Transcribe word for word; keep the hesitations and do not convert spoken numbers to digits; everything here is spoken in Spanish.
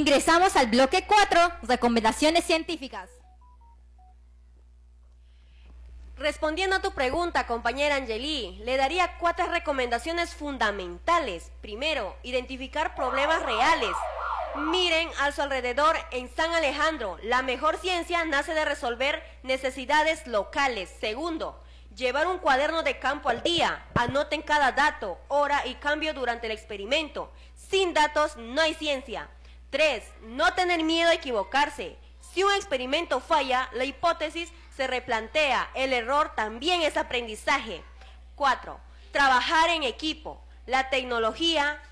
Ingresamos al bloque cuatro, recomendaciones científicas. Respondiendo a tu pregunta, compañera Angeli, le daría cuatro recomendaciones fundamentales. Primero, identificar problemas reales. Miren a su alrededor en San Alejandro. La mejor ciencia nace de resolver necesidades locales. Segundo, llevar un cuaderno de campo al día. Anoten cada dato, hora y cambio durante el experimento. Sin datos no hay ciencia. Tres, no tener miedo a equivocarse. Si un experimento falla, la hipótesis se replantea. El error también es aprendizaje. Cuatro, trabajar en equipo. La tecnología